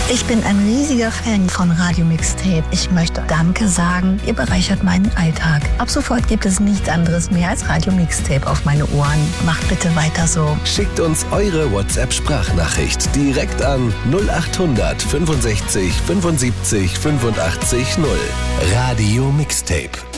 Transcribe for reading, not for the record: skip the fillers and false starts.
Ich bin ein riesiger Fan von Radio Mixtape. Ich möchte Danke sagen, ihr bereichert meinen Alltag. Ab sofort gibt es nichts anderes mehr als Radio Mixtape auf meine Ohren. Macht bitte weiter so. Schickt uns eure WhatsApp-Sprachnachricht direkt an 0800 65 75 85 0. Radio Mixtape.